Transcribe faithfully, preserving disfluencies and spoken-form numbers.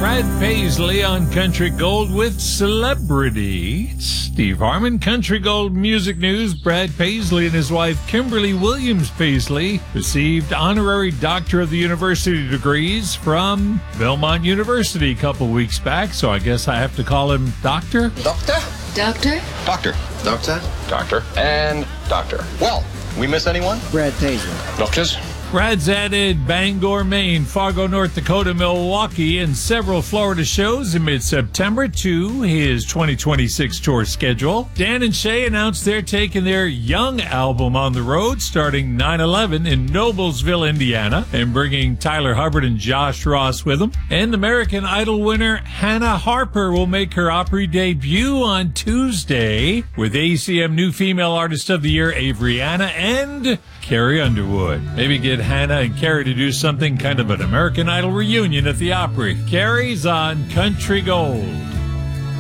Brad Paisley on Country Gold with Celebrity. It's Steve Harmon, Country Gold Music News. Brad Paisley and his wife Kimberly Williams Paisley received honorary Doctor of the University degrees from Belmont University a couple weeks back, so I guess I have to call him Doctor? Doctor? Doctor? Doctor. Doctor? Doctor. And Doctor. Well, we miss anyone? Brad Paisley. Doctors? Brad's added Bangor, Maine, Fargo, North Dakota, Milwaukee, and several Florida shows in mid-September to his twenty twenty-six tour schedule. Dan and Shay announced they're taking their Young album on the road starting nine eleven in Noblesville, Indiana, and bringing Tyler Hubbard and Josh Ross with them. And American Idol winner Hannah Harper will make her Opry debut on Tuesday with A C M New Female Artist of the Year Avery Anna and Carrie Underwood. Maybe get Hannah and Carrie to do something kind of an American Idol reunion at the Opry. Carrie's on Country Gold.